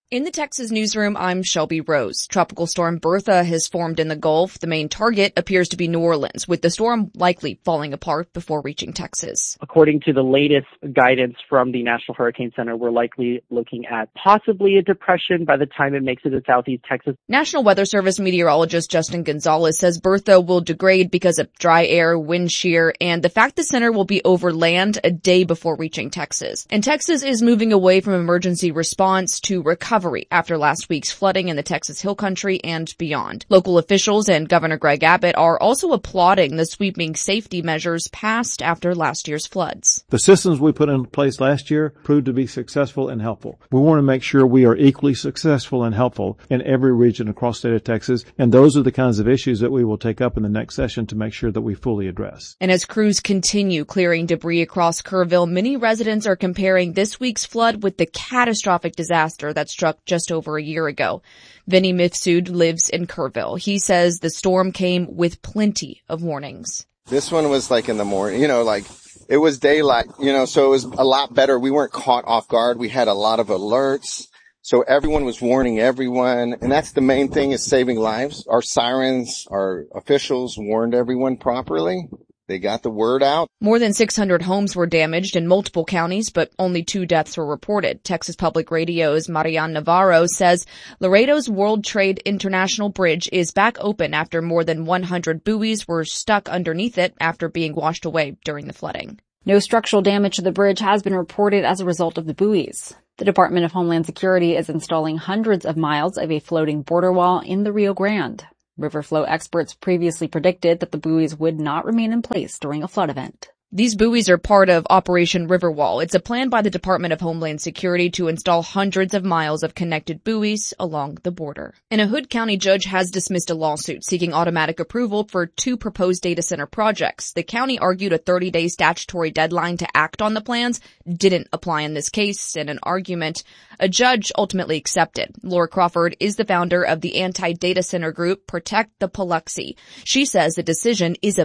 In the Texas newsroom, I'm Shelby Rose. Tropical storm Bertha has formed in the Gulf. The main target appears to be New Orleans, with the storm likely falling apart before reaching Texas. According to the latest guidance from the National Hurricane Center, we're likely looking at possibly a depression by the time it makes it to southeast Texas. National Weather Service meteorologist Justin Gonzalez says Bertha will degrade because of dry air, wind shear, and the fact the center will be over land a day before reaching Texas. And Texas is moving away from emergency response to recovery after last week's flooding in the Texas Hill Country and beyond. Local officials and Governor Greg Abbott are also applauding the sweeping safety measures passed after last year's floods. The systems we put in place last year proved to be successful and helpful. We want to make sure we are equally successful and helpful in every region across the state of Texas, and those are the kinds of issues that we will take up in the next session to make sure that we fully address. And as crews continue clearing debris across Kerrville, many residents are comparing this week's flood with the catastrophic disaster that struck just over a year ago. Vinny Mifsud lives in Kerrville. He says the storm came with plenty of warnings. This one was like in the morning, it was daylight, so it was a lot better. We weren't caught off guard. We had a lot of alerts. So everyone was warning everyone. And that's the main thing, is saving lives. Our sirens, our officials warned everyone properly. They got the word out. More than 600 homes were damaged in multiple counties, but only 2 deaths were reported. Texas Public Radio's Marian Navarro says Laredo's World Trade International Bridge is back open after more than 100 buoys were stuck underneath it after being washed away during the flooding. No structural damage to the bridge has been reported as a result of the buoys. The Department of Homeland Security is installing hundreds of miles of a floating border wall in the Rio Grande. River flow experts previously predicted that the buoys would not remain in place during a flood event. These buoys are part of Operation Riverwall. It's a plan by the Department of Homeland Security to install hundreds of miles of connected buoys along the border. And a Hood County judge has dismissed a lawsuit seeking automatic approval for 2 proposed data center projects. The county argued a 30-day statutory deadline to act on the plans didn't apply in this case, in an argument a judge ultimately accepted. Laura Crawford is the founder of the anti-data center group Protect the Paluxy. She says the decision is a